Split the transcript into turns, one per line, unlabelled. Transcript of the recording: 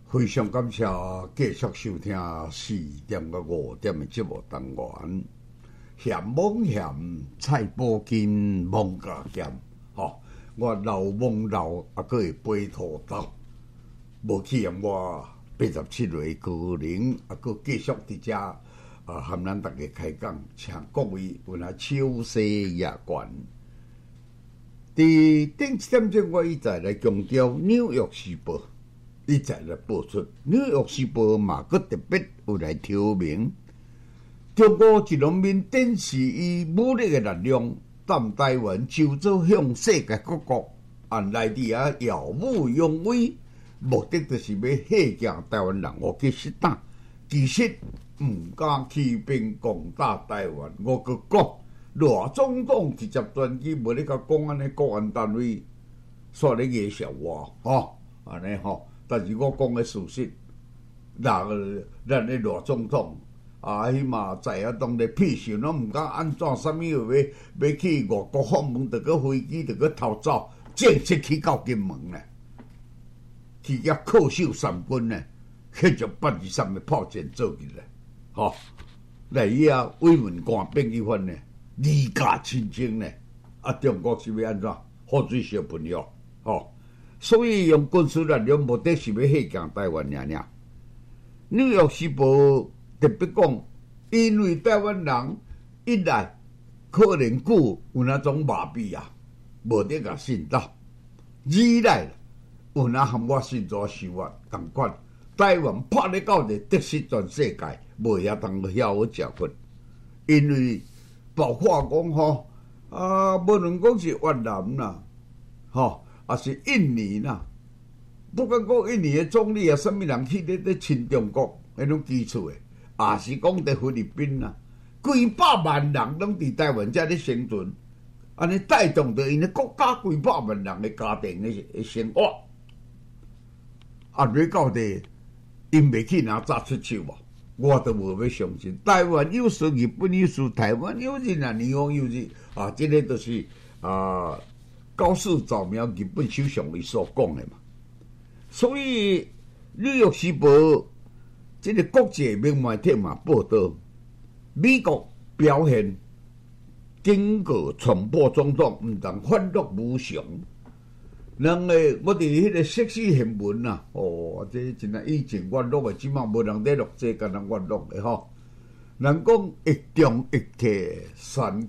非常感谢继续收听4点到5点的节目单元。咸蒙咸菜脯金蒙加咸，我老蒙老还佫会背土豆，无去让我87岁高龄，还佫继续伫遮和咱大家开讲，请各位有那手势也悬。伫顶一点钟，我一再来强调《纽约时报》。一再来报出，《纽约时报》嘛，佮特别有来挑明，中国一方面展示伊武力的力量，占台湾就做向世界各国按内地耀武扬威，目的就是要吓惊台湾人，我去失胆。其实唔敢起兵攻打台湾，我佮讲，罗总统直接专机无咧甲讲安尼，国安单位煞咧揢笑我，安尼吼。但是我讲的事实，咱的罗总统迄嘛知影当咧屁事，拢毋敢安怎啥物要去外国访问，着个飞机着个逃走，正式去到金门咧，去遐恪守三军咧，迄种823的炮舰做起来，来遐慰问官兵一番咧，离家亲情咧，中国是要安怎喝水小朋友，所以用军事力量，目的是要吓惊台湾尔。《纽约时报》特别讲，因为台湾人一来可能久有那种麻痹无得甲信道；二来有那含我信做想法同款，台湾拍咧到就得失全世界，无遐通晓好食份。因为包括讲无论讲是越南啦，也是印尼啦，不管讲印尼的总理什么人去咧亲中国迄种基础的，也是讲伫菲律宾啦，几百万人拢伫台湾遮咧生存，安尼带动着因的国家几百万人的家庭的生活。落到底，因袂去哪早出手无？我都无要相信。台湾有事，日本有事，台湾有日尼方有日，这个就是高市早苗日本首相伊所讲的嘛，所以《纽约时报》这个国际名媒体嘛报道，美国表现警告川普总统毋通反落无常。人我伫迄个设施新闻这真系以前阅录的，即马无人在录这，甲人阅录的人讲一中一客选